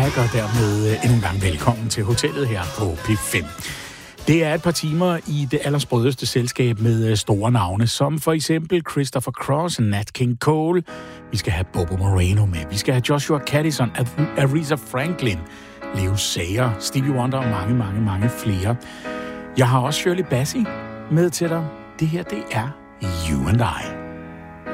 Jeg gør dermed endnu en gang velkommen til hotellet her på P5. Det er et par timer i det allersprødeste selskab med store navne, som for eksempel Christopher Cross, Nat King Cole. Vi skal have Bobo Moreno med. Vi skal have Joshua Caddison, Aretha Franklin, Leo Sayer, Stevie Wonder og mange flere. Jeg har også Shirley Bassey med til dig. Det her, det er You and I.